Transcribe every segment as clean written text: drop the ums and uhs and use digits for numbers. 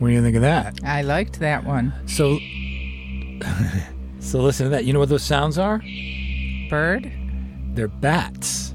What do you think of that? I liked that one. So listen to that. You know what those sounds are? Bird? They're bats.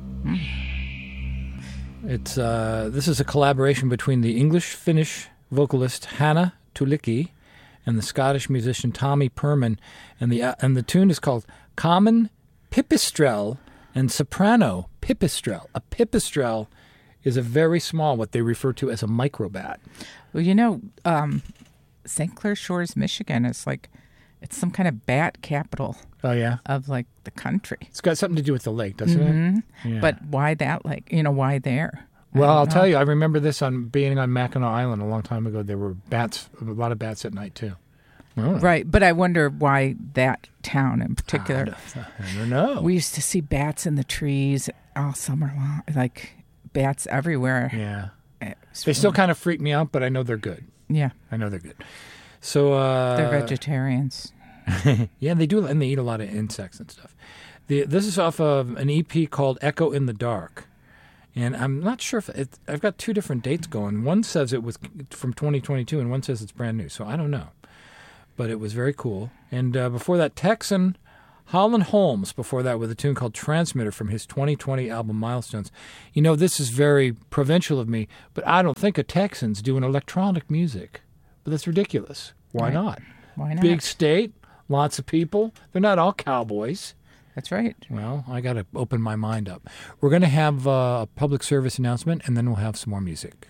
It's this is a collaboration between the English-Finnish vocalist Hanna Tulikki and the Scottish musician Tommy Perman, and the tune is called Common Pipistrelle and Soprano Pipistrelle. A pipistrelle is a very small, what they refer to as a microbat. Well, St. Clair Shores, Michigan is it's some kind of bat capital. Oh, yeah? Of the country. It's got something to do with the lake, doesn't it? Yeah. But why that lake? Why there? Well, I'll tell you, I remember this being on Mackinac Island a long time ago. There were bats, a lot of bats at night, too. Right, but I wonder why that town in particular. I don't know. We used to see bats in the trees all summer long, bats everywhere. Yeah. They still kind of freak me out, but I know they're good. Yeah. I know they're good. So they're vegetarians. Yeah, they do, and they eat a lot of insects and stuff. This is off of an EP called Echo in the Dark. And I'm not sure if I've got two different dates going. One says it was from 2022, and one says it's brand new. So I don't know. But it was very cool. And before that, Texan Holland Holmes, before that, with a tune called Transmitter from his 2020 album Milestones. This is very provincial of me, but I don't think of Texans doing electronic music. But that's ridiculous. Why not? Why not? Big state, lots of people. They're not all cowboys. That's right. Well, I got to open my mind up. We're going to have a public service announcement, and then we'll have some more music.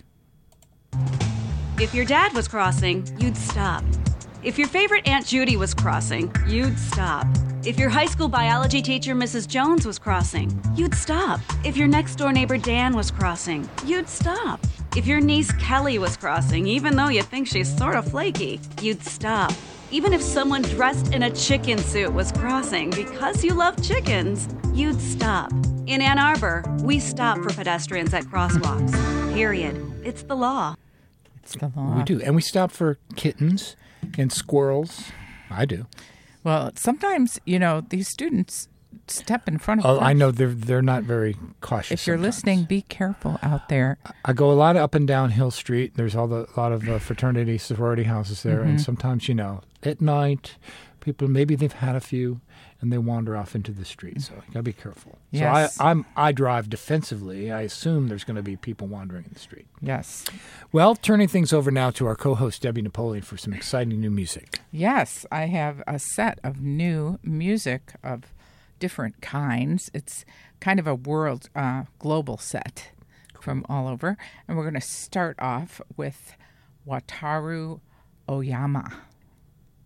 If your dad was crossing, you'd stop. If your favorite Aunt Judy was crossing, you'd stop. If your high school biology teacher, Mrs. Jones, was crossing, you'd stop. If your next-door neighbor, Dan, was crossing, you'd stop. If your niece, Kelly, was crossing, even though you think she's sort of flaky, you'd stop. Even if someone dressed in a chicken suit was crossing because you love chickens, you'd stop. In Ann Arbor, we stop for pedestrians at crosswalks. Period. It's the law. It's the law. We do. And we stop for kittens and squirrels. I do. Well, sometimes, these students step in front of Oh, cars. I know they're not very cautious. If you're listening, be careful out there. I go a lot up and down Hill Street. There's a lot of fraternity, sorority houses there. And sometimes, at night, people, maybe they've had a few, and they wander off into the street. So you got to be careful. Yes. So I drive defensively. I assume there's going to be people wandering in the street. Yes. Well, turning things over now to our co-host, Debbie Napoleon, for some exciting new music. Yes, I have a set of new music of different kinds. It's kind of a world, global set from all over. And we're going to start off with Wataru Oyama.